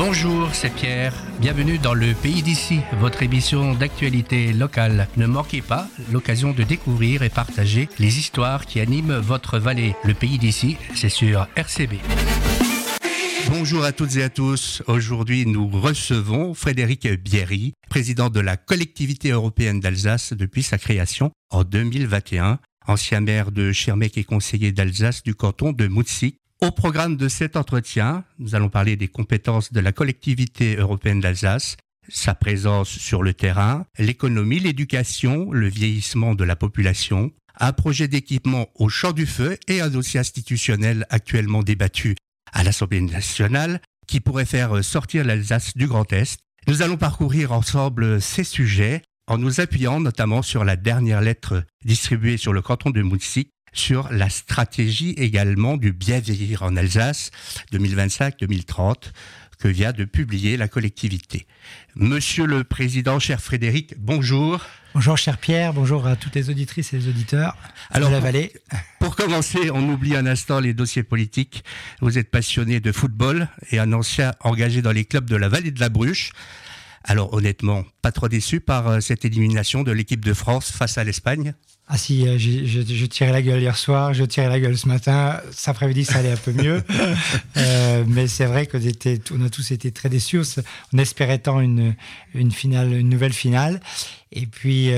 Bonjour, c'est Pierre. Bienvenue dans le Pays d'ici, votre émission d'actualité locale. Ne manquez pas l'occasion de découvrir et partager les histoires qui animent votre vallée. Le Pays d'ici, c'est sur RCB. Bonjour à toutes et à tous. Aujourd'hui, nous recevons Frédéric Bierry, président de la collectivité européenne d'Alsace depuis sa création en 2021, ancien maire de Schirmeck et conseiller d'Alsace du canton de Moutssik. Au programme de cet entretien, nous allons parler des compétences de la collectivité européenne d'Alsace, sa présence sur le terrain, l'économie, l'éducation, le vieillissement de la population, un projet d'équipement au champ du feu et un dossier institutionnel actuellement débattu à l'Assemblée nationale qui pourrait faire sortir l'Alsace du Grand Est. Nous allons parcourir ensemble ces sujets en nous appuyant notamment sur la dernière lettre distribuée sur le canton de Moutssik, sur la stratégie également du bien vieillir en Alsace 2025-2030 que vient de publier la collectivité. Monsieur le Président, cher Frédéric, bonjour. Bonjour cher Pierre, bonjour à toutes les auditrices et les auditeurs de la vallée. Pour commencer, on oublie un instant les dossiers politiques. Vous êtes passionné de football et un ancien engagé dans les clubs de la vallée de la Bruche. Alors honnêtement, pas trop déçu par cette élimination de l'équipe de France face à l'Espagne ? Ah si, je tirais la gueule hier soir, je tirais la gueule ce matin. Cet après-midi, ça allait un peu mieux. Mais c'est vrai qu'on a tous été très déçus. On espérait tant une nouvelle finale. Et puis,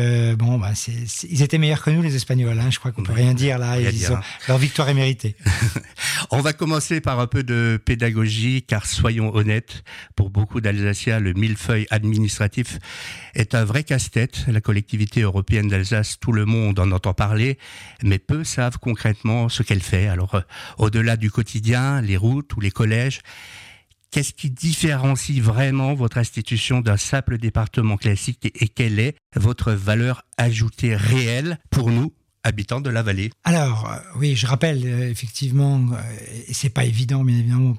ils étaient meilleurs que nous, les Espagnols. Je crois qu'on peut rien dire là. Leur victoire est méritée. On va commencer par un peu de pédagogie, car soyons honnêtes, pour beaucoup d'Alsaciens, le millefeuille administratif est un vrai casse-tête. La collectivité européenne d'Alsace, tout le monde en entend parler, mais peu savent concrètement ce qu'elle fait. Alors, au-delà du quotidien, les routes ou les collèges, qu'est-ce qui différencie vraiment votre institution d'un simple département classique et quelle est votre valeur ajoutée réelle pour nous, habitants de la vallée? Alors, oui, je rappelle, effectivement, et c'est pas évident, bien évidemment,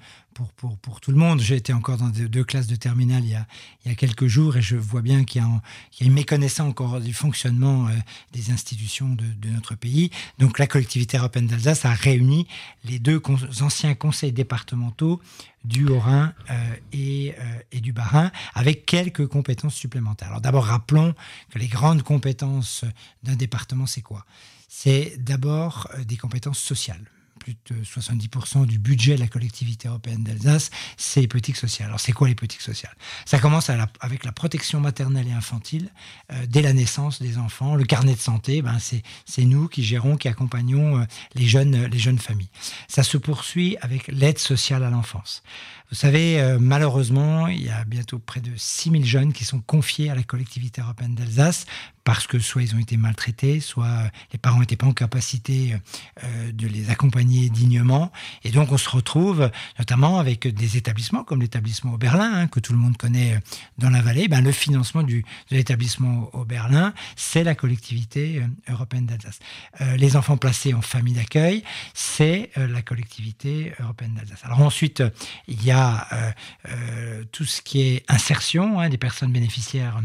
pour tout le monde. J'ai été encore dans deux classes de terminale il y a quelques jours et je vois bien qu'il y a une méconnaissance encore du fonctionnement des institutions de notre pays. Donc la collectivité européenne d'Alsace a réuni les deux anciens conseils départementaux du Haut-Rhin et du Bas-Rhin avec quelques compétences supplémentaires. Alors d'abord, rappelons que les grandes compétences d'un département, c'est quoi ? C'est d'abord des compétences sociales. Plus de 70% du budget de la collectivité européenne d'Alsace, c'est les politiques sociales. Alors, c'est quoi les politiques sociales ? Ça commence avec la protection maternelle et infantile dès la naissance des enfants. Le carnet de santé, c'est nous qui gérons, qui accompagnons les jeunes familles. Ça se poursuit avec l'aide sociale à l'enfance. Vous savez, malheureusement, il y a bientôt près de 6000 jeunes qui sont confiés à la collectivité européenne d'Alsace parce que soit ils ont été maltraités, soit les parents n'étaient pas en capacité de les accompagner dignement. Et donc, on se retrouve notamment avec des établissements comme l'établissement Oberlin, que tout le monde connaît dans la vallée. Le financement de l'établissement Oberlin, c'est la collectivité européenne d'Alsace. Les enfants placés en famille d'accueil, c'est la collectivité européenne d'Alsace. Alors ensuite, il y a tout ce qui est insertion des personnes bénéficiaires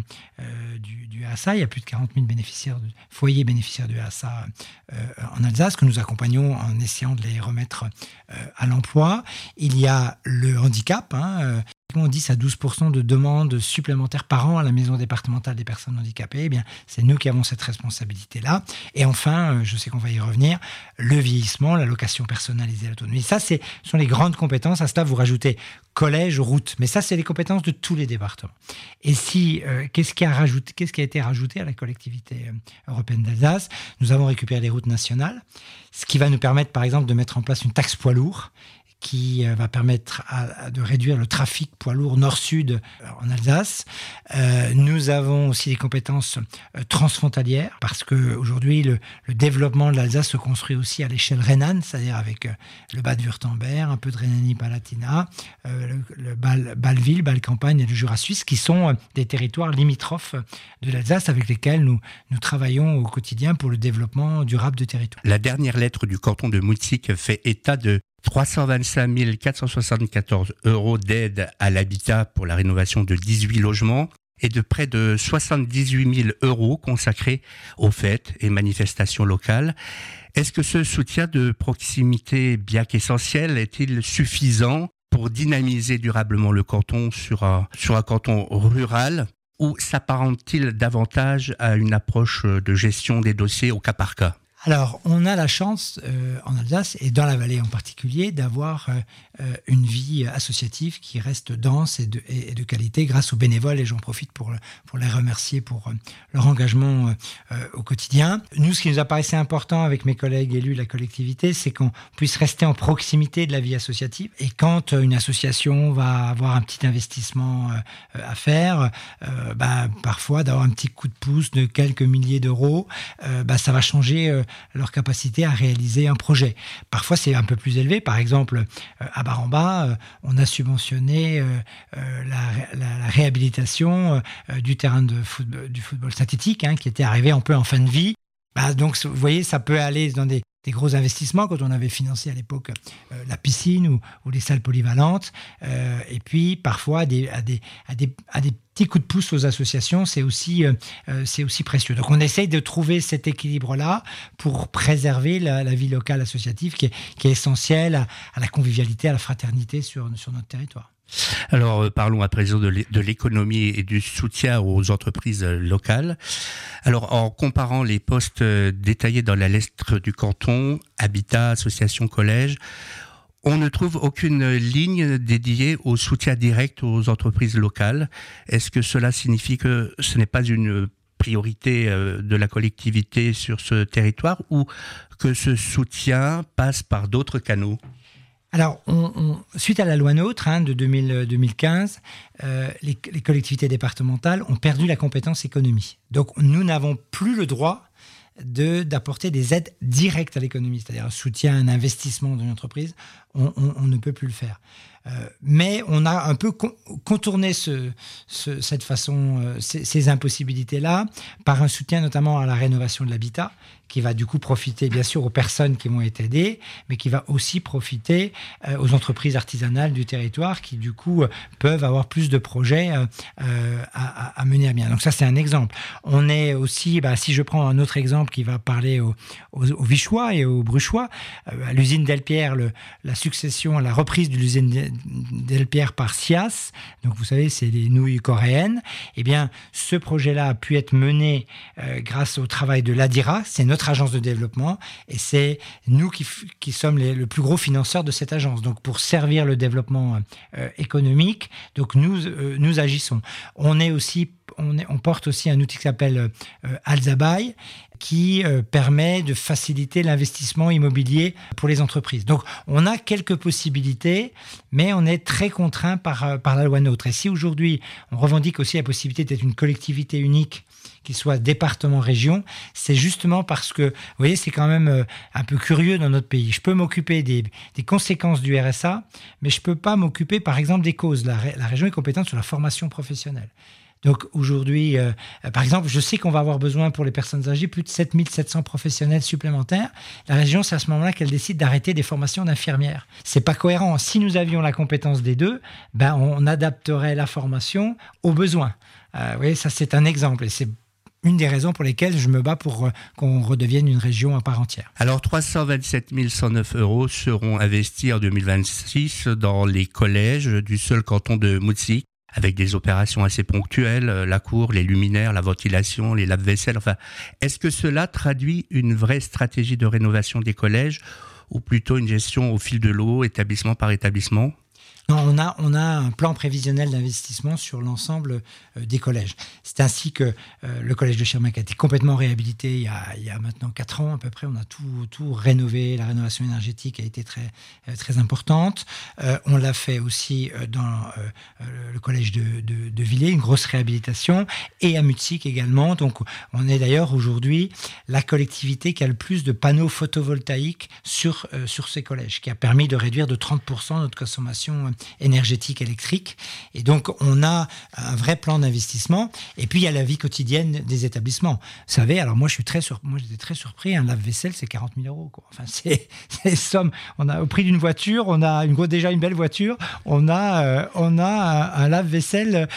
du ASA. Il y a plus de 40 000 foyers bénéficiaires du ASA en Alsace que nous accompagnons en essayant de les remettre à l'emploi. Il y a le handicap, 10 à 12% de demandes supplémentaires par an à la maison départementale des personnes handicapées. C'est nous qui avons cette responsabilité-là. Et enfin, je sais qu'on va y revenir, le vieillissement, l'allocation personnalisée à l'autonomie. Ça, ce sont les grandes compétences. À cela, vous rajoutez collège, route. Mais ça, c'est les compétences de tous les départements. Et qu'est-ce qui a été rajouté à la collectivité européenne d'Alsace ? Nous avons récupéré les routes nationales, ce qui va nous permettre, par exemple, de mettre en place une taxe poids lourd qui va permettre de réduire le trafic poids lourd nord-sud en Alsace. Nous avons aussi des compétences transfrontalières parce qu'aujourd'hui, le développement de l'Alsace se construit aussi à l'échelle rhénane, c'est-à-dire avec le Bade-Württemberg, un peu de Rhénanie-Palatinat, le Bâle-Ville, Bâle-Campagne et le Jura suisse, qui sont des territoires limitrophes de l'Alsace avec lesquels nous travaillons au quotidien pour le développement durable du territoire. La dernière lettre du canton de Moutssik fait état de 325 474 € d'aide à l'habitat pour la rénovation de 18 logements et de près de 78 000 € consacrés aux fêtes et manifestations locales. Est-ce que ce soutien de proximité, bien qu'essentiel, est-il suffisant pour dynamiser durablement le canton sur un canton rural, ou s'apparente-t-il davantage à une approche de gestion des dossiers au cas par cas ? Alors, on a la chance en Alsace, et dans la vallée en particulier, d'avoir une vie associative qui reste dense et de qualité grâce aux bénévoles, et j'en profite pour les remercier pour leur engagement au quotidien. Nous, ce qui nous apparaissait important avec mes collègues élus de la collectivité, c'est qu'on puisse rester en proximité de la vie associative. Et quand une association va avoir un petit investissement à faire, parfois d'avoir un petit coup de pouce de quelques milliers d'euros, ça va changer leur capacité à réaliser un projet. Parfois, c'est un peu plus élevé. Par exemple, à Baramba, on a subventionné la réhabilitation du terrain du football synthétique, qui était arrivé un peu en fin de vie. Donc, vous voyez, ça peut aller dans des gros investissements, quand on avait financé à l'époque la piscine ou les salles polyvalentes. Et puis, parfois, à des petits coups de pouce aux associations, c'est aussi précieux. Donc, on essaye de trouver cet équilibre-là pour préserver la vie locale associative qui est essentielle à la convivialité, à la fraternité sur notre territoire. Alors, parlons à présent de l'économie et du soutien aux entreprises locales. Alors, en comparant les postes détaillés dans la lettre du canton, habitat, association, collège, on ne trouve aucune ligne dédiée au soutien direct aux entreprises locales. Est-ce que cela signifie que ce n'est pas une priorité de la collectivité sur ce territoire, ou que ce soutien passe par d'autres canaux ? Alors, suite à la loi NOTRe de 2015, les collectivités départementales ont perdu la compétence économie. Donc, nous n'avons plus le droit d'apporter des aides directes à l'économie, c'est-à-dire un soutien, un investissement dans une entreprise. On ne peut plus le faire. Mais on a un peu contourné cette façon, ces impossibilités-là, par un soutien notamment à la rénovation de l'habitat, qui va du coup profiter bien sûr aux personnes qui vont être aidées, mais qui va aussi profiter aux entreprises artisanales du territoire qui du coup peuvent avoir plus de projets à mener à bien. Donc ça, c'est un exemple. On est aussi, si je prends un autre exemple qui va parler aux Vichois et aux Bruchois, à l'usine Delpierre, la reprise de l'usine Delpierre par SIAS, donc vous savez, c'est les nouilles coréennes. Eh bien, ce projet-là a pu être mené grâce au travail de l'ADIRA, c'est notre agence de développement, et c'est nous qui sommes le plus gros financeur de cette agence. Donc, pour servir le développement économique, donc nous agissons. On porte aussi un outil qui s'appelle Alzabaï, qui permet de faciliter l'investissement immobilier pour les entreprises. Donc, on a quelques possibilités, mais on est très contraint par la loi NOTRe. Et si aujourd'hui, on revendique aussi la possibilité d'être une collectivité unique, qu'il soit département-région, c'est justement parce que, vous voyez, c'est quand même un peu curieux dans notre pays. Je peux m'occuper des conséquences du RSA, mais je ne peux pas m'occuper, par exemple, des causes. La région est compétente sur la formation professionnelle. Donc aujourd'hui, par exemple, je sais qu'on va avoir besoin pour les personnes âgées plus de 7700 professionnels supplémentaires. La région, c'est à ce moment-là qu'elle décide d'arrêter des formations d'infirmières. C'est pas cohérent. Si nous avions la compétence des deux, on adapterait la formation aux besoins. Vous voyez, ça c'est un exemple, et c'est une des raisons pour lesquelles je me bats pour qu'on redevienne une région à part entière. Alors 327 109 € seront investis en 2026 dans les collèges du seul canton de Moutsi, avec des opérations assez ponctuelles, la cour, les luminaires, la ventilation, les lave-vaisselle. Enfin, est-ce que cela traduit une vraie stratégie de rénovation des collèges, ou plutôt une gestion au fil de l'eau, établissement par établissement ? Non, on a un plan prévisionnel d'investissement sur l'ensemble des collèges. C'est ainsi que le collège de Schirmeck a été complètement réhabilité il y a maintenant 4 ans à peu près. On a tout rénové. La rénovation énergétique a été très, très importante. On l'a fait aussi dans le collège de Villers, une grosse réhabilitation, et à Mutzig également. Donc, on est d'ailleurs aujourd'hui la collectivité qui a le plus de panneaux photovoltaïques sur ces collèges, qui a permis de réduire de 30% notre consommation énergétique électrique. Et donc, on a un vrai plan d'investissement. Et puis, il y a la vie quotidienne des établissements. Vous savez, alors moi, j'étais très surpris. Un lave-vaisselle, c'est 40 000 €, quoi. Enfin, c'est somme. On a, au prix d'une voiture, on a déjà une belle voiture. On a un lave-vaisselle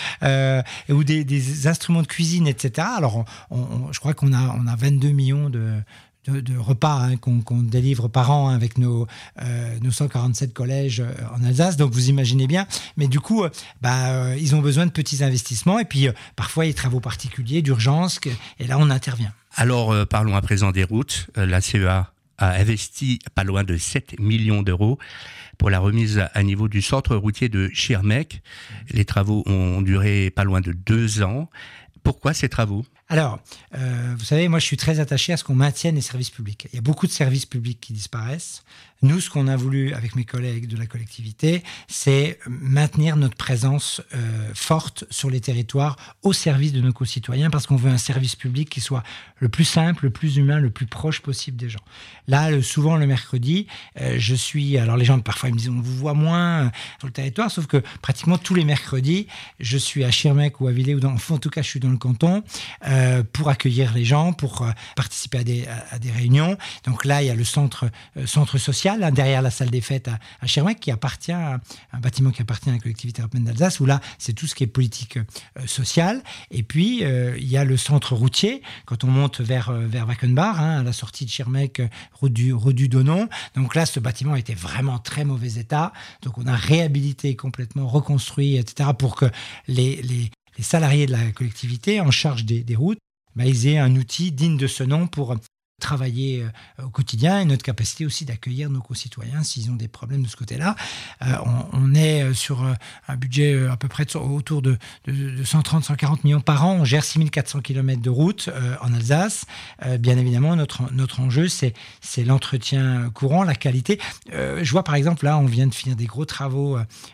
ou des instruments de cuisine, etc. Alors, je crois qu'on a 22 millions de repas qu'on délivre par an avec nos 147 collèges en Alsace. Donc vous imaginez bien. Mais du coup, ils ont besoin de petits investissements. Et puis parfois, il y a des travaux particuliers d'urgence. Et là, on intervient. Alors, parlons à présent des routes. La CEA a investi pas loin de 7 millions d'euros pour la remise à niveau du centre routier de Schirmeck. Les travaux ont duré pas loin de 2 ans. Pourquoi ces travaux ? Alors, vous savez, moi je suis très attaché à ce qu'on maintienne les services publics. Il y a beaucoup de services publics qui disparaissent. Nous, ce qu'on a voulu avec mes collègues de la collectivité, c'est maintenir notre présence forte sur les territoires au service de nos concitoyens, parce qu'on veut un service public qui soit le plus simple, le plus humain, le plus proche possible des gens. Là, souvent le mercredi, alors les gens parfois ils me disent on vous voit moins sur le territoire, sauf que pratiquement tous les mercredis, je suis à Schirmeck ou à Villers, en tout cas je suis dans le canton, pour accueillir les gens, pour participer à des réunions. Donc là, il y a le centre social, derrière la salle des fêtes à Schirmeck, qui appartient à un bâtiment qui appartient à la collectivité européenne d'Alsace, où là, c'est tout ce qui est politique sociale. Et puis, il y a le centre routier, quand on monte vers Wackenbach, à la sortie de Schirmeck, route du Donon. Donc là, ce bâtiment était vraiment en très mauvais état. Donc on a réhabilité complètement, reconstruit, etc., pour que les salariés de la collectivité en charge des routes, ils aient un outil digne de ce nom pour travailler au quotidien, et notre capacité aussi d'accueillir nos concitoyens s'ils ont des problèmes de ce côté-là. On est sur un budget à peu près autour de 130-140 millions par an. On gère 6400 km de route en Alsace. Bien évidemment, notre enjeu, c'est l'entretien courant, la qualité. Je vois par exemple, là, on vient de finir des gros travaux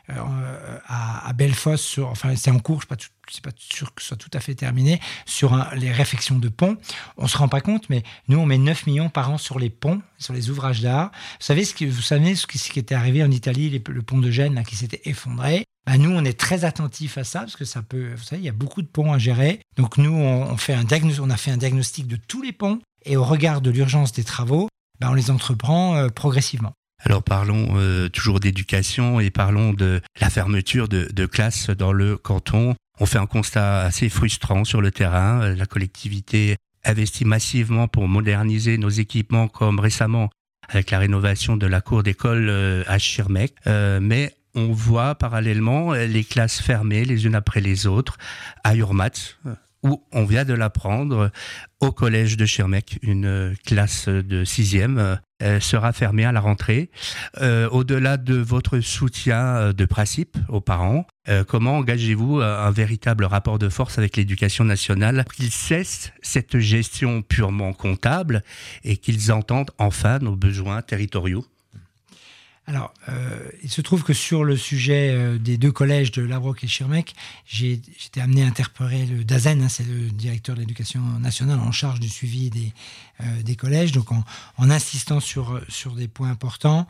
à Bellefosse, c'est en cours, je ne suis pas sûr que ce soit tout à fait terminé, sur les réfections de ponts. On ne se rend pas compte, mais nous, on met 9 millions par an sur les ponts, sur les ouvrages d'art. Vous savez ce qui était arrivé en Italie, le pont de Gênes, là, qui s'était effondré. Nous, on est très attentifs à ça, parce que vous savez, il y a beaucoup de ponts à gérer. Donc nous, on a fait un diagnostic de tous les ponts, et au regard de l'urgence des travaux, on les entreprend progressivement. Alors parlons toujours d'éducation et parlons de la fermeture de classes dans le canton. On fait un constat assez frustrant sur le terrain. La collectivité investit massivement pour moderniser nos équipements, comme récemment avec la rénovation de la cour d'école à Schirmeck. Mais on voit parallèlement les classes fermées les unes après les autres à Urmat, où on vient de l'apprendre, au collège de Schirmeck, une classe de 6e sera fermée à la rentrée. Au-delà de votre soutien de principe aux parents, comment engagez-vous un véritable rapport de force avec l'éducation nationale pour qu'ils cessent cette gestion purement comptable et qu'ils entendent enfin nos besoins territoriaux ? Alors, il se trouve que sur le sujet des 2 collèges de Labrouk et Schirmeck, j'étais amené à interpeller le DAZEN, c'est le directeur de l'éducation nationale en charge du suivi des collèges. Donc, en insistant sur des points importants,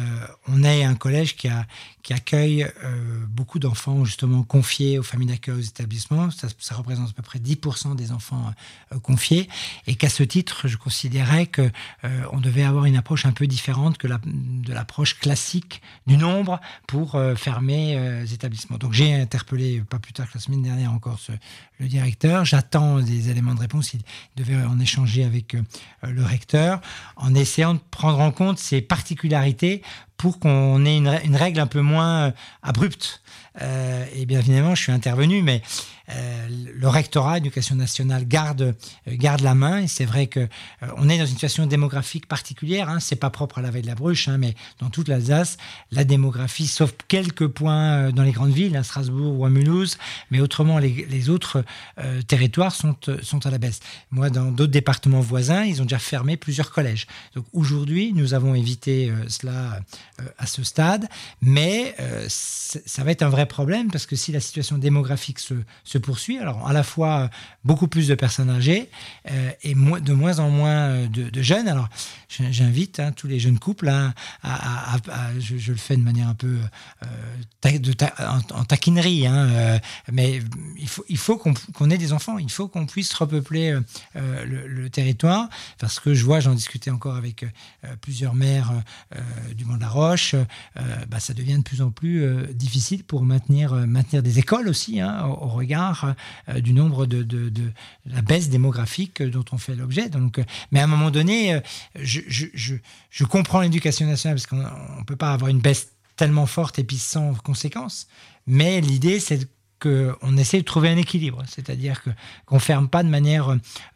on est un collège qui accueille beaucoup d'enfants justement confiés aux familles d'accueil, aux établissements. Ça représente à peu près 10% des enfants confiés, et qu'à ce titre, je considérais qu'on devait avoir une approche un peu différente que de l'approche classique du nombre pour fermer les établissements. Donc j'ai interpellé, pas plus tard que la semaine dernière encore, le directeur. J'attends des éléments de réponse. Il devait en échanger avec le recteur, en essayant de prendre en compte ces particularités pour qu'on ait une règle un peu moins abrupte. Et bien évidemment, je suis intervenu, mais le rectorat, l'éducation nationale, garde la main. Et c'est vrai qu'on est dans une situation démographique particulière. C'est pas propre à la Vallée de la Bruche, mais dans toute l'Alsace, la démographie, sauf quelques points dans les grandes villes, à Strasbourg ou à Mulhouse, mais autrement, les autres territoires sont à la baisse. Moi, dans d'autres départements voisins, ils ont déjà fermé plusieurs collèges. Donc aujourd'hui, nous avons évité cela à ce stade, mais ça va être un vrai problème, parce que si la situation démographique se poursuit, alors à la fois beaucoup plus de personnes âgées et de moins en moins de jeunes. Alors j'invite tous les jeunes couples je le fais de manière un peu en taquinerie, mais il faut qu'on ait des enfants, il faut qu'on puisse repeupler le territoire, parce que j'en discutais encore avec plusieurs maires du Mont de la Roque, proches, ça devient de plus en plus difficile pour maintenir des écoles aussi, au regard du nombre de la baisse démographique dont on fait l'objet. Donc, mais à un moment donné, je comprends l'éducation nationale parce qu'on ne peut pas avoir une baisse tellement forte et puis sans conséquences. Mais l'idée, c'est qu'on essaie de trouver un équilibre, c'est-à-dire qu'on ne ferme pas de manière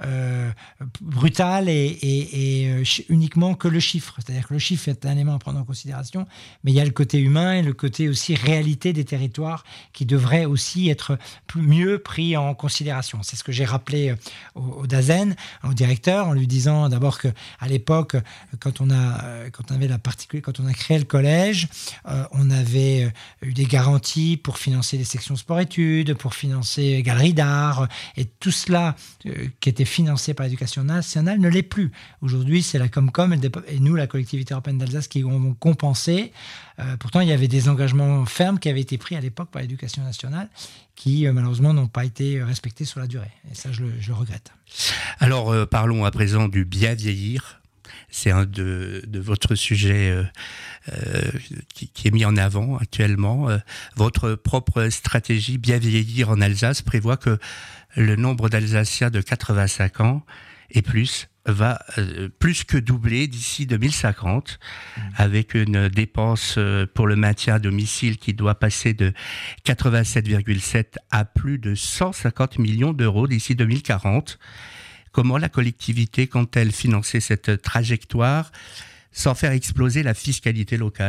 brutale et uniquement que le chiffre. C'est-à-dire que le chiffre est un élément à prendre en considération, mais il y a le côté humain et le côté aussi réalité des territoires qui devrait aussi être mieux pris en considération. C'est ce que j'ai rappelé au DAZEN, au directeur, en lui disant d'abord qu'à l'époque, quand on a créé le collège, on avait eu des garanties pour financer les sections sport-études, pour financer galeries d'art, et tout cela qui était financé par l'éducation nationale ne l'est plus. Aujourd'hui, c'est la Comcom et nous, la collectivité européenne d'Alsace, qui vont compenser. Pourtant, il y avait des engagements fermes qui avaient été pris à l'époque par l'éducation nationale qui, malheureusement, n'ont pas été respectés sur la durée. Et ça, je le regrette. Alors, parlons à présent du bien vieillir. C'est un de votre sujet qui est mis en avant actuellement. Votre propre stratégie Bien vieillir en Alsace prévoit que le nombre d'Alsaciens de 85 ans et plus va plus que doubler d'ici 2050, avec une dépense pour le maintien à domicile qui doit passer de 87,7 à plus de 150 millions d'euros d'ici 2040. Comment la collectivité compte-t-elle financer cette trajectoire sans faire exploser la fiscalité locale ?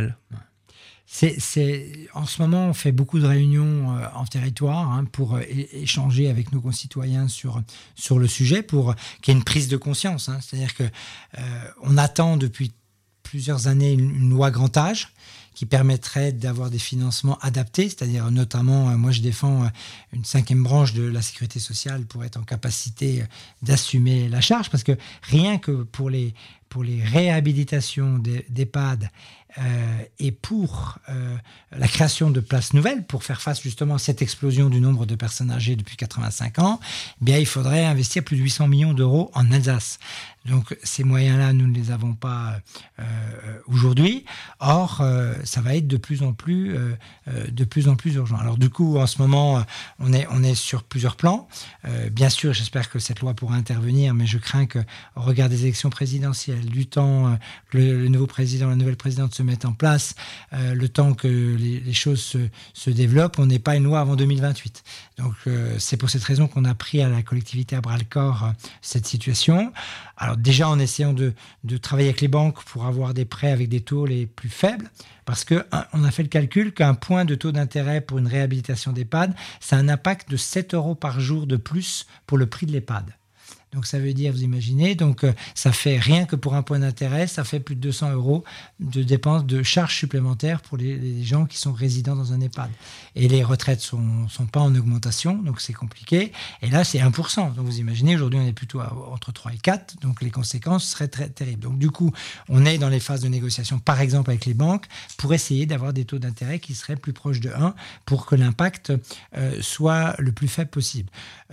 En ce moment, on fait beaucoup de réunions en territoire pour échanger avec nos concitoyens sur le sujet, pour qu'il y ait une prise de conscience. C'est-à-dire qu'on attend depuis plusieurs années une loi grand âge qui permettrait d'avoir des financements adaptés, c'est-à-dire notamment, moi je défends une 5e branche de la sécurité sociale pour être en capacité d'assumer la charge, parce que rien que pour les réhabilitations d'EHPAD et pour la création de places nouvelles, pour faire face justement à cette explosion du nombre de personnes âgées depuis 85 ans, eh bien, il faudrait investir plus de 800 millions d'euros en Alsace. Donc ces moyens-là, nous ne les avons pas aujourd'hui. Or, ça va être de plus en plus urgent. Alors du coup, en ce moment, on est sur plusieurs plans. Bien sûr, j'espère que cette loi pourra intervenir, mais je crains que, au regard des élections présidentielles, du temps que le nouveau président, la nouvelle présidente se mettent en place, le temps que les choses se développent, on n'ait pas une loi avant 2028. Donc c'est pour cette raison qu'on a pris à la collectivité à bras-le-corps cette situation. Alors déjà en essayant de travailler avec les banques pour avoir des prêts avec des taux les plus faibles, parce qu'on a fait le calcul qu'un point de taux d'intérêt pour une réhabilitation d'EHPAD, ça a un impact de 7 € par jour de plus pour le prix de l'EHPAD. Donc ça veut dire, vous imaginez, donc ça fait rien que pour un point d'intérêt, ça fait plus de 200 € de dépenses, de charges supplémentaires pour les gens qui sont résidents dans un EHPAD. Et les retraites sont pas en augmentation, donc c'est compliqué. Et là, c'est 1%. Donc vous imaginez, aujourd'hui, on est plutôt entre 3 et 4, donc les conséquences seraient très terribles. Donc du coup, on est dans les phases de négociation, par exemple avec les banques, pour essayer d'avoir des taux d'intérêt qui seraient plus proches de 1 pour que l'impact soit le plus faible possible.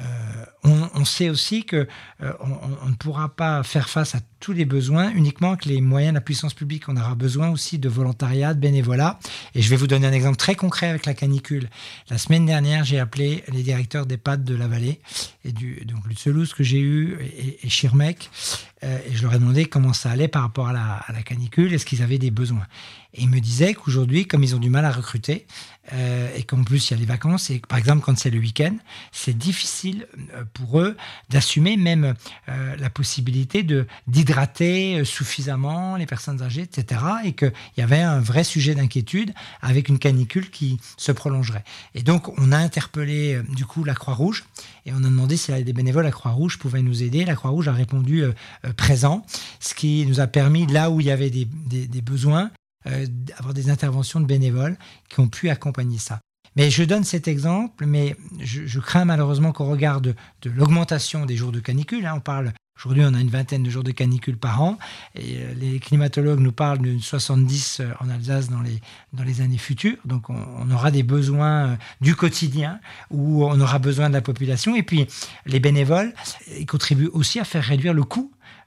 On sait aussi que on ne pourra pas faire face à tous les besoins uniquement avec les moyens de la puissance publique. On aura besoin aussi de volontariat, de bénévolat. Et je vais vous donner un exemple très concret avec la canicule. La semaine dernière, j'ai appelé les directeurs d'EHPAD de la vallée, et donc Lutzelouz que j'ai eu, et Schirmeck, et je leur ai demandé comment ça allait par rapport à la canicule, est-ce qu'ils avaient des besoins. Et ils me disaient qu'aujourd'hui, comme ils ont du mal à recruter, et qu'en plus il y a les vacances, et par exemple quand c'est le week-end, c'est difficile pour eux d'assumer même la possibilité d'hydrater suffisamment les personnes âgées, etc. Et qu'il y avait un vrai sujet d'inquiétude avec une canicule qui se prolongerait. Et donc on a interpellé du coup la Croix-Rouge, et on a demandé si des bénévoles à Croix-Rouge pouvaient nous aider. La Croix-Rouge a répondu présent, ce qui nous a permis, là où il y avait des besoins, d'avoir des interventions de bénévoles qui ont pu accompagner ça. Mais je donne cet exemple, mais je crains malheureusement qu'au regard de l'augmentation des jours de canicule, aujourd'hui on a une vingtaine de jours de canicule par an, et les climatologues nous parlent de 70 en Alsace dans les années futures, donc on aura des besoins du quotidien, où on aura besoin de la population, et puis les bénévoles ils contribuent aussi à faire réduire le coût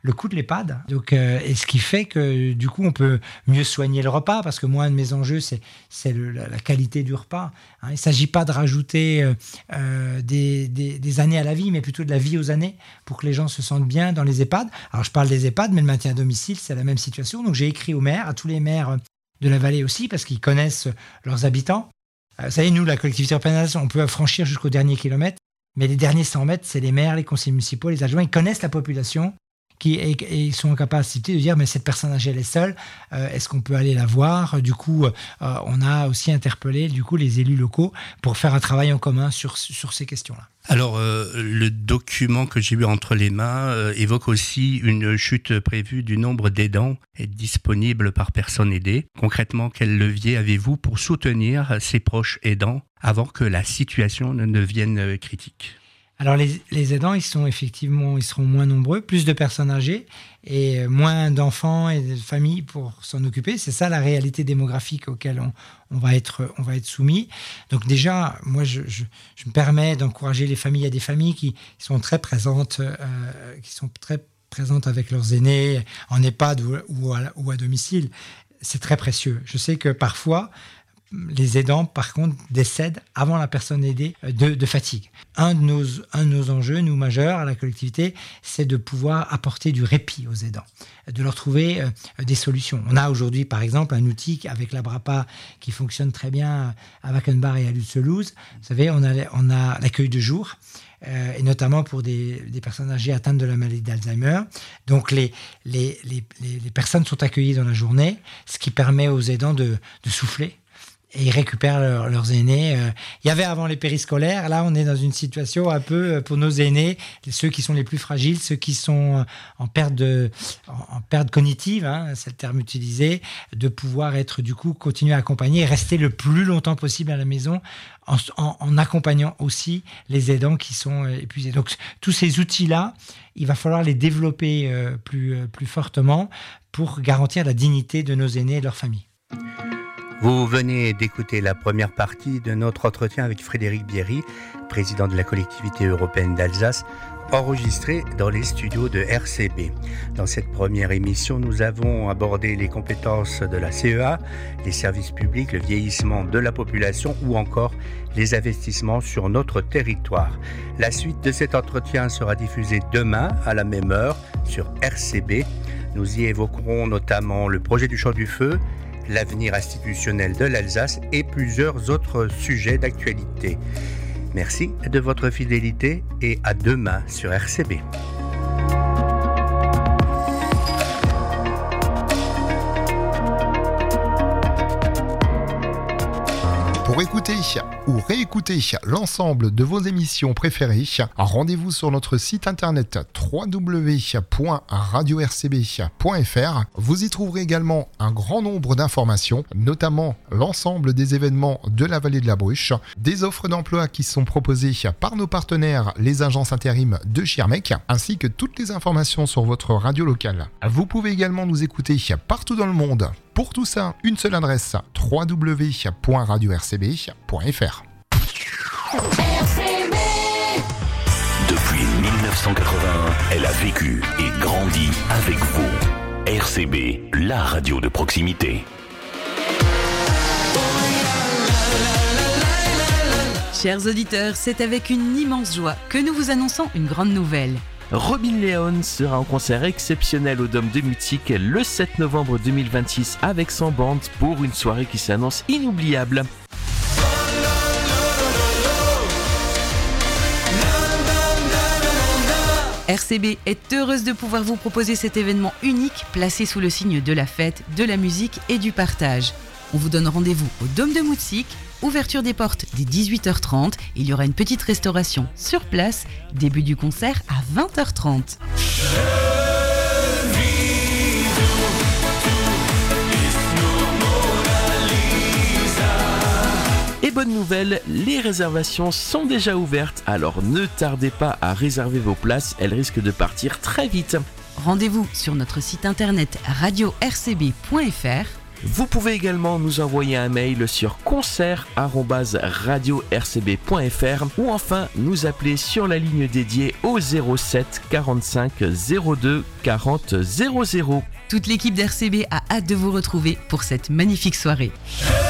le coût de l'EHPAD. Donc, et ce qui fait que du coup, on peut mieux soigner le repas, parce que moi, un de mes enjeux, c'est la qualité du repas. Hein. Il ne s'agit pas de rajouter des années à la vie, mais plutôt de la vie aux années, pour que les gens se sentent bien dans les EHPAD. Alors, je parle des EHPAD, mais le maintien à domicile, c'est la même situation. Donc, j'ai écrit aux maires, à tous les maires de la vallée aussi, parce qu'ils connaissent leurs habitants. Vous savez, nous, la collectivité européenne, on peut franchir jusqu'au dernier kilomètre, mais les derniers 100 mètres, c'est les maires, les conseillers municipaux, les adjoints, ils connaissent la population et ils sont en capacité de dire, mais cette personne âgée, elle est seule, est-ce qu'on peut aller la voir ? Du coup, on a aussi interpellé les élus locaux pour faire un travail en commun sur ces questions-là. Alors, le document que j'ai eu entre les mains évoque aussi une chute prévue du nombre d'aidants disponibles par personne aidée. Concrètement, quel levier avez-vous pour soutenir ces proches aidants avant que la situation ne devienne critique ? Alors, les aidants, ils seront moins nombreux, plus de personnes âgées et moins d'enfants et de familles pour s'en occuper. C'est ça la réalité démographique auquel on va être soumis. Donc déjà, moi, je me permets d'encourager les familles. Il y a des familles qui sont très présentes, avec leurs aînés en EHPAD ou à domicile. C'est très précieux. Je sais que parfois, les aidants, par contre, décèdent avant la personne aidée de fatigue. Un de nos enjeux, nous majeurs à la collectivité, c'est de pouvoir apporter du répit aux aidants, de leur trouver des solutions. On a aujourd'hui, par exemple, un outil avec l'Abrapa qui fonctionne très bien à Wackenbach et à Lutzelouse. Vous savez, on a l'accueil de jour, et notamment pour des personnes âgées atteintes de la maladie d'Alzheimer. Donc, les personnes sont accueillies dans la journée, ce qui permet aux aidants de souffler. Et ils récupèrent leurs aînés. Il y avait avant les périscolaires. Là, on est dans une situation un peu pour nos aînés, ceux qui sont les plus fragiles, ceux qui sont en perte cognitive, hein, c'est le terme utilisé, de pouvoir continuer à accompagner et rester le plus longtemps possible à la maison en accompagnant aussi les aidants qui sont épuisés. Donc, tous ces outils-là, il va falloir les développer plus fortement pour garantir la dignité de nos aînés et de leurs familles. Vous venez d'écouter la première partie de notre entretien avec Frédéric Bierry, président de la collectivité européenne d'Alsace, enregistré dans les studios de RCB. Dans cette première émission, nous avons abordé les compétences de la CEA, les services publics, le vieillissement de la population ou encore les investissements sur notre territoire. La suite de cet entretien sera diffusée demain à la même heure sur RCB. Nous y évoquerons notamment le projet du Champ du Feu, l'avenir institutionnel de l'Alsace et plusieurs autres sujets d'actualité. Merci de votre fidélité et à demain sur RCB. Pour écouter ou réécouter l'ensemble de vos émissions préférées, rendez-vous sur notre site internet www.radio-rcb.fr. Vous y trouverez également un grand nombre d'informations, notamment l'ensemble des événements de la vallée de la Bruche, des offres d'emploi qui sont proposées par nos partenaires, les agences intérim de Schirmeck, ainsi que toutes les informations sur votre radio locale. Vous pouvez également nous écouter partout dans le monde. Pour tout ça, une seule adresse, www.radio-rcb.fr. Depuis 1981, elle a vécu et grandi avec vous. RCB, la radio de proximité. Chers auditeurs, c'est avec une immense joie que nous vous annonçons une grande nouvelle. Robin Leon sera en concert exceptionnel au Dôme de Mutzig le 7 novembre 2026 avec son band pour une soirée qui s'annonce inoubliable. RCB est heureuse de pouvoir vous proposer cet événement unique placé sous le signe de la fête, de la musique et du partage. On vous donne rendez-vous au Dôme de Mutzig. Ouverture des portes dès 18h30, il y aura une petite restauration sur place, début du concert à 20h30. Et bonne nouvelle, les réservations sont déjà ouvertes, alors ne tardez pas à réserver vos places, elles risquent de partir très vite. Rendez-vous sur notre site internet radio-rcb.fr. Vous pouvez également nous envoyer un mail sur concert@radio-rcb.fr ou enfin nous appeler sur la ligne dédiée au 07 45 02 40 00. Toute l'équipe d'RCB a hâte de vous retrouver pour cette magnifique soirée.